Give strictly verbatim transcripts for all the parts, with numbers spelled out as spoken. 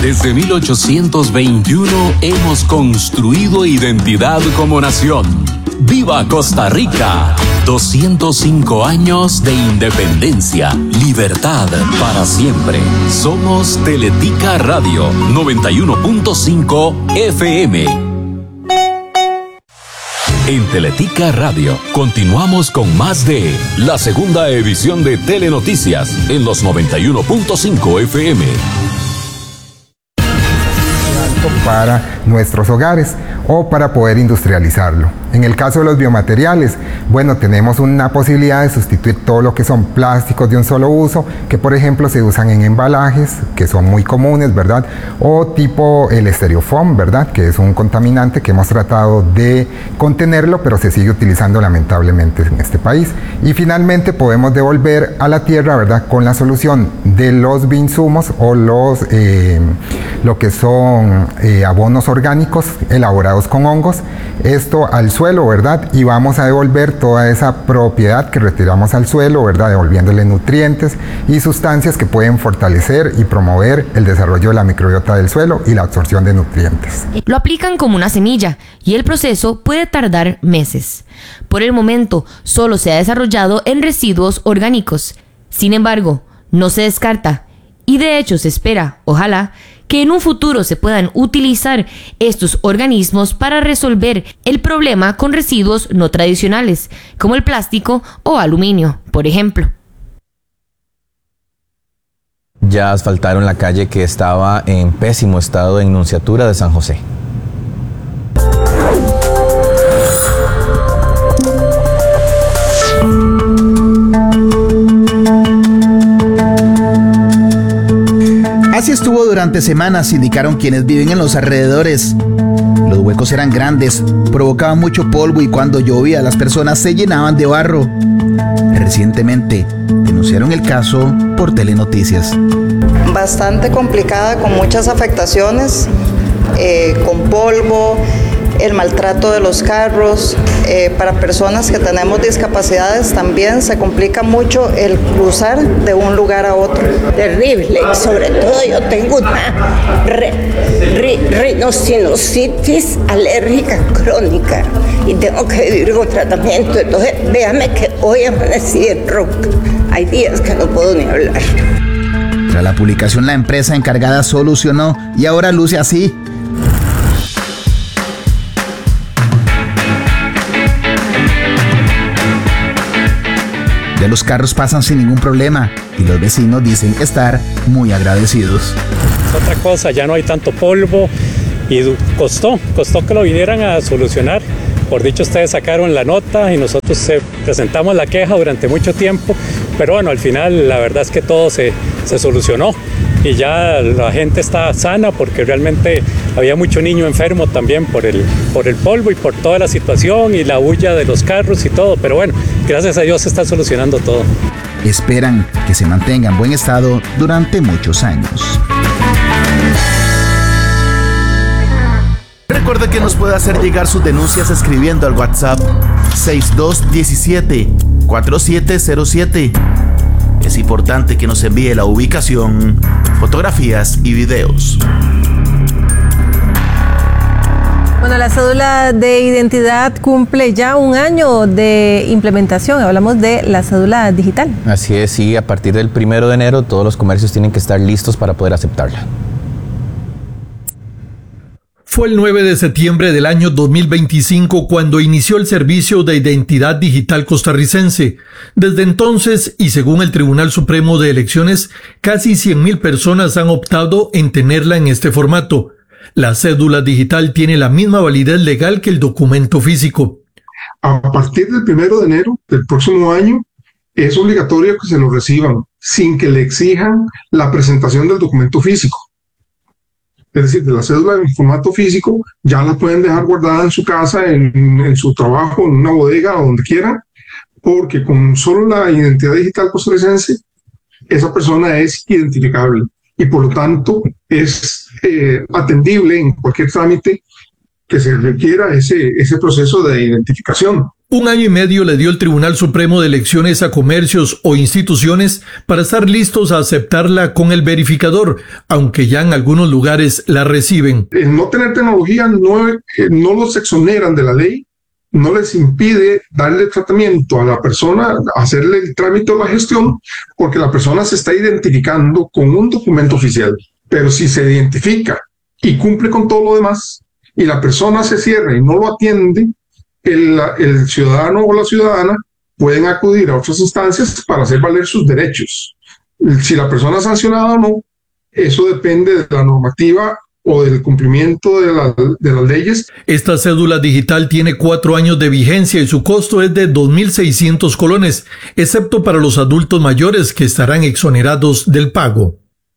Desde mil ochocientos veintiuno hemos construido identidad como nación. ¡Viva Costa Rica! doscientos cinco años de independencia, libertad para siempre. Somos Teletica Radio noventa y uno punto cinco F M. En Teletica Radio continuamos con más de la segunda edición de Telenoticias en los noventa y uno punto cinco F M. Para nuestros hogares o para poder industrializarlo. En el caso de los biomateriales, bueno, tenemos una posibilidad de sustituir todo lo que son plásticos de un solo uso, que por ejemplo se usan en embalajes, que son muy comunes, ¿verdad? O tipo el estereofoam, ¿verdad? Que es un contaminante que hemos tratado de contenerlo, pero se sigue utilizando lamentablemente en este país. Y finalmente podemos devolver a la tierra, ¿verdad? Con la solución de los bioinsumos o los, eh, lo que son eh, abonos orgánicos elaborados con hongos, esto al suelo, ¿verdad? Y vamos a devolver toda esa propiedad que retiramos al suelo, ¿verdad? Devolviéndole nutrientes y sustancias que pueden fortalecer y promover el desarrollo de la microbiota del suelo y la absorción de nutrientes. Lo aplican como una semilla y el proceso puede tardar meses. Por el momento, solo se ha desarrollado en residuos orgánicos. Sin embargo, no se descarta y de hecho se espera, ojalá, que en un futuro se puedan utilizar estos organismos para resolver el problema con residuos no tradicionales, como el plástico o aluminio, por ejemplo. Ya asfaltaron la calle que estaba en pésimo estado de Nunciatura de San José. Así estuvo durante semanas, indicaron quienes viven en los alrededores. Los huecos eran grandes, provocaban mucho polvo y cuando llovía las personas se llenaban de barro. Recientemente denunciaron el caso por Telenoticias. Bastante complicada, con muchas afectaciones, eh, con polvo, el maltrato de los carros. Eh, para personas que tenemos discapacidades también se complica mucho el cruzar de un lugar a otro. Terrible, sobre todo yo tengo una re, re, rinocinositis alérgica crónica y tengo que vivir con tratamiento. Entonces, véame que hoy amanecí en roca. Hay días que no puedo ni hablar. Tras la publicación, la empresa encargada solucionó y ahora luce así. Ya los carros pasan sin ningún problema y los vecinos dicen estar muy agradecidos. Es otra cosa, ya no hay tanto polvo y costó, costó que lo vinieran a solucionar. Por dicho, ustedes sacaron la nota y nosotros eh, presentamos la queja durante mucho tiempo, pero bueno, al final la verdad es que todo se, se solucionó y ya la gente está sana porque realmente había mucho niño enfermo también por el, por el polvo y por toda la situación y la bulla de los carros y todo, pero bueno, gracias a Dios se está solucionando todo. Esperan que se mantenga en buen estado durante muchos años. Recuerda que nos puede hacer llegar sus denuncias escribiendo al WhatsApp seis dos uno siete, cuatro siete cero siete. Es importante que nos envíe la ubicación, fotografías y videos. Bueno, la cédula de identidad cumple ya un año de implementación. Hablamos de la cédula digital. Así es, sí, a partir del primero de enero todos los comercios tienen que estar listos para poder aceptarla. Fue el nueve de septiembre del año dos mil veinticinco cuando inició el servicio de identidad digital costarricense. Desde entonces, y según el Tribunal Supremo de Elecciones, casi cien mil personas han optado en tenerla en este formato. La cédula digital tiene la misma validez legal que el documento físico. A partir del primero de enero del próximo año, es obligatorio que se lo reciban sin que le exijan la presentación del documento físico. Es decir, de la cédula en formato físico, ya la pueden dejar guardada en su casa, en, en su trabajo, en una bodega o donde quieran, porque con solo la identidad digital costarricense, esa persona es identificable y por lo tanto es eh, atendible en cualquier trámite que se requiera ese, ese proceso de identificación. Un año y medio le dio el Tribunal Supremo de Elecciones a comercios o instituciones para estar listos a aceptarla con el verificador, aunque ya en algunos lugares la reciben. El no tener tecnología no, eh, no los exoneran de la ley, no les impide darle tratamiento a la persona, hacerle el trámite o la gestión, porque la persona se está identificando con un documento oficial. Pero si se identifica y cumple con todo lo demás, y la persona se cierra y no lo atiende, El, el ciudadano o la ciudadana pueden acudir a otras instancias para hacer valer sus derechos. Si la persona es sancionada o no, eso depende de la normativa o del cumplimiento de, la, de las leyes. Esta cédula digital tiene cuatro años de vigencia y su costo es de dos mil seiscientos colones, excepto para los adultos mayores que estarán exonerados del pago.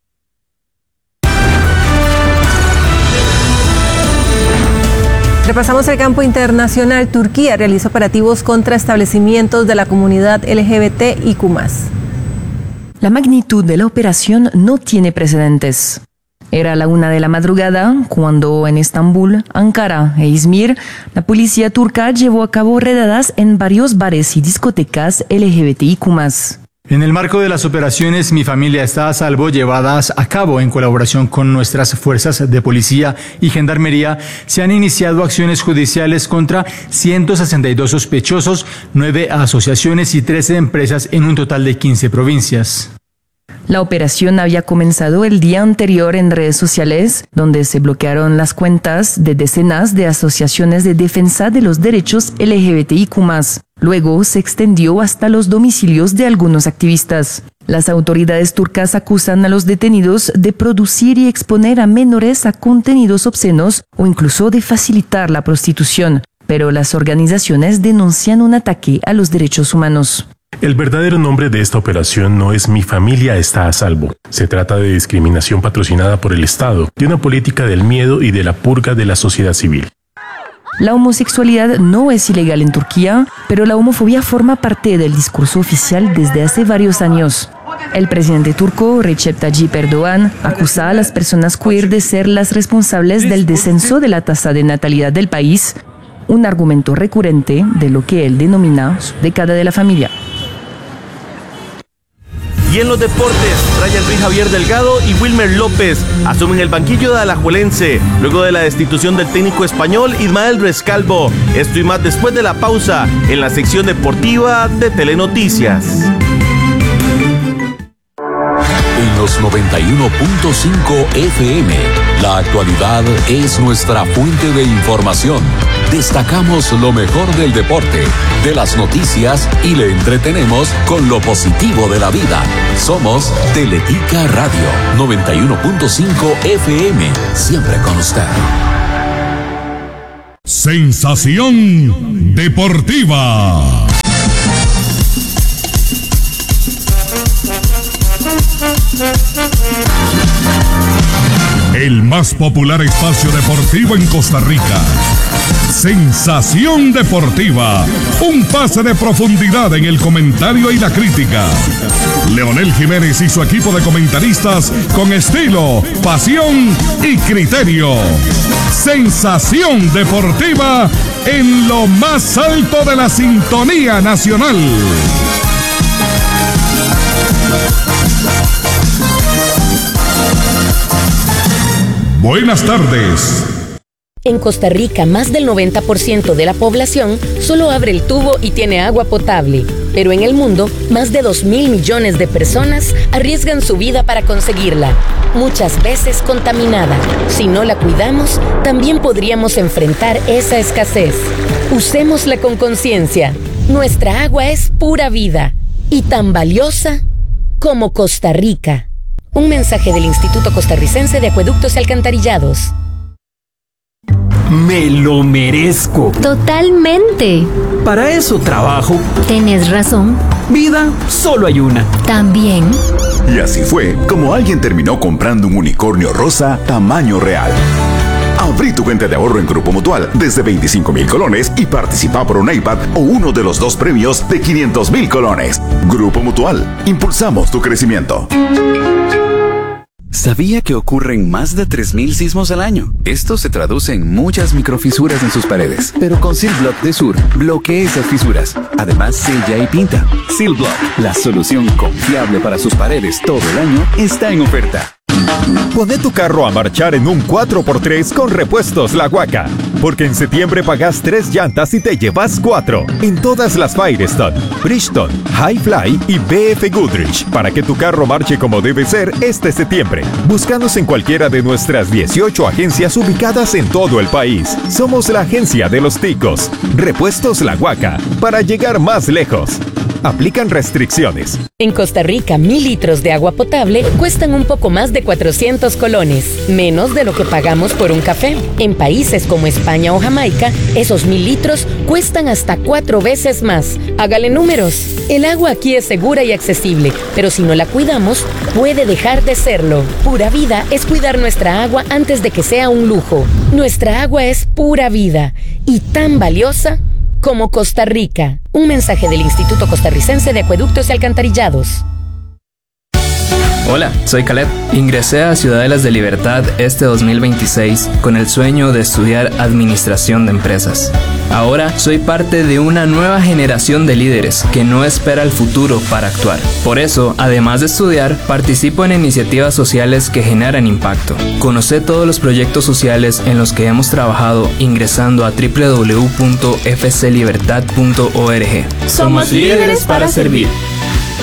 Repasamos el campo internacional. Turquía realiza operativos contra establecimientos de la comunidad L G B T I Q más. La magnitud de la operación no tiene precedentes. Era la una de la madrugada cuando en Estambul, Ankara e Izmir, la policía turca llevó a cabo redadas en varios bares y discotecas L G B T I Q más. En el marco de las operaciones Mi Familia está a Salvo, llevadas a cabo en colaboración con nuestras fuerzas de policía y gendarmería, se han iniciado acciones judiciales contra ciento sesenta y dos sospechosos, nueve asociaciones y trece empresas en un total de quince provincias. La operación había comenzado el día anterior en redes sociales, donde se bloquearon las cuentas de decenas de asociaciones de defensa de los derechos L G B T I Q más. Luego se extendió hasta los domicilios de algunos activistas. Las autoridades turcas acusan a los detenidos de producir y exponer a menores a contenidos obscenos o incluso de facilitar la prostitución, pero las organizaciones denuncian un ataque a los derechos humanos. El verdadero nombre de esta operación no es Mi Familia está a salvo. Se trata de discriminación patrocinada por el Estado, de una política del miedo y de la purga de la sociedad civil. La homosexualidad no es ilegal en Turquía, pero la homofobia forma parte del discurso oficial desde hace varios años. El presidente turco, Recep Tayyip Erdogan, acusa a las personas queer de ser las responsables del descenso de la tasa de natalidad del país, un argumento recurrente de lo que él denomina su década de la familia. Y en los deportes, Brian Ruiz, Javier Delgado y Wilmer López asumen el banquillo de Alajuelense luego de la destitución del técnico español Ismael Rescalvo. Esto y más después de la pausa en la sección deportiva de Telenoticias. En los noventa y uno punto cinco F M, la actualidad es nuestra fuente de información. Destacamos lo mejor del deporte, de las noticias y le entretenemos con lo positivo de la vida. Somos Teletica Radio, noventa y uno punto cinco F M, siempre con usted. Sensación deportiva. El más popular espacio deportivo en Costa Rica. Sensación deportiva. Un pase de profundidad en el comentario y la crítica. Leonel Jiménez y su equipo de comentaristas con estilo, pasión y criterio. Sensación deportiva en lo más alto de la sintonía nacional. Buenas tardes. En Costa Rica, más del noventa por ciento de la población solo abre el tubo y tiene agua potable. Pero en el mundo, más de dos mil millones de personas arriesgan su vida para conseguirla, muchas veces contaminada. Si no la cuidamos, también podríamos enfrentar esa escasez. Usémosla con conciencia. Nuestra agua es pura vida y tan valiosa como Costa Rica. Un mensaje del Instituto Costarricense de Acueductos y Alcantarillados. Me lo merezco. Totalmente. Para eso trabajo. Tienes razón. Vida solo hay una. También. Y así fue como alguien terminó comprando un unicornio rosa tamaño real. Abrí tu cuenta de ahorro en Grupo Mutual desde veinticinco mil colones y participa por un iPad o uno de los dos premios de quinientos mil colones. Grupo Mutual. Impulsamos tu crecimiento. ¿Sabía que ocurren más de tres mil sismos al año? Esto se traduce en muchas microfisuras en sus paredes. Pero con Silblock de Sur, bloquea esas fisuras. Además, sella y pinta. Silblock, la solución confiable para sus paredes todo el año, está en oferta. Poné tu carro a marchar en un cuatro por tres con Repuestos La Huaca. Porque en septiembre pagas tres llantas y te llevas cuatro. En todas las Firestone, Bridgestone, Highfly y B F Goodrich. Para que tu carro marche como debe ser este septiembre. Búscanos en cualquiera de nuestras dieciocho agencias ubicadas en todo el país. Somos la agencia de los ticos. Repuestos La Huaca. Para llegar más lejos. Aplican restricciones. En Costa Rica, mil litros de agua potable cuestan un poco más de cuatrocientos colones, menos de lo que pagamos por un café. En países como España o Jamaica, esos mil litros cuestan hasta cuatro veces más. Hágale números. El agua aquí es segura y accesible, pero si no la cuidamos, puede dejar de serlo. Pura Vida es cuidar nuestra agua antes de que sea un lujo. Nuestra agua es pura vida y tan valiosa como Costa Rica. Un mensaje del Instituto Costarricense de Acueductos y Alcantarillados. Hola, soy Caleb. Ingresé a Ciudadelas de Libertad este dos mil veintiséis con el sueño de estudiar Administración de Empresas. Ahora soy parte de una nueva generación de líderes que no espera el futuro para actuar. Por eso, además de estudiar, participo en iniciativas sociales que generan impacto. Conoce todos los proyectos sociales en los que hemos trabajado ingresando a doble u doble u doble u punto f c libertad punto org. Somos líderes para servir.